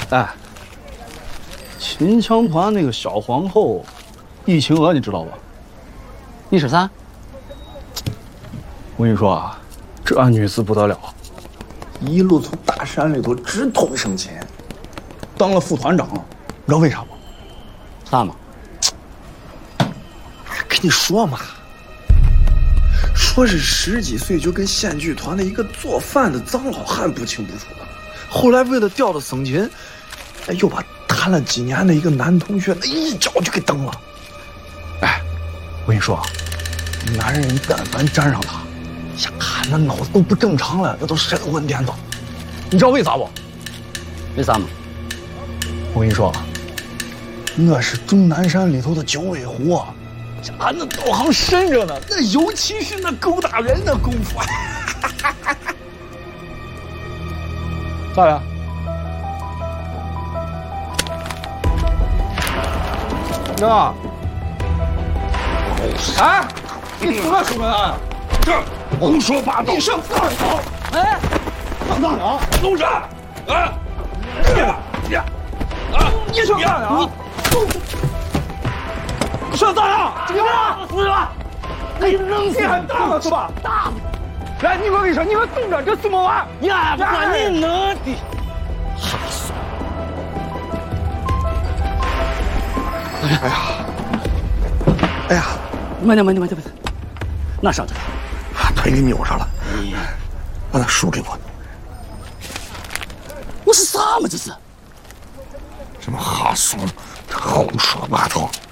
哎，秦腔团那个小皇后，易晴娥，你知道吧？ 你说啥？ 我跟你说啊，这女子不得了， 一路从大山里头直通省亲， 当了副团长了，你知道为啥吗？ 啥嘛？ 跟你说嘛，说是10几岁就跟县剧团的一个做饭的脏老汉不清不楚的，后来为了调到省亲，又把谈了几年的一个男同学一脚就给蹬了。 哎，我跟你说，男人但凡沾上他，呀，那脑子都不正常了，那都神魂颠倒。你知道为啥不？ 为啥嘛？ 我跟你说，那是终南山里头的九尾狐啊，那道行深着呢，那尤其是那勾打人的功夫。咋了？那，哎，你什么出门啊？这胡说八道！你上大了！哎，上大了！都站！啊！你上大了！你上大了！怎么了？死了！你能力很大了是吧？大！来，你们跟你说，你们动着，这怎么玩？ 呀，不管你能的。 哎呀， 慢点，哪上去了？ 腿给扭上了，把那书给我。 我是啥嘛这是？ 什么哈怂，胡说八道！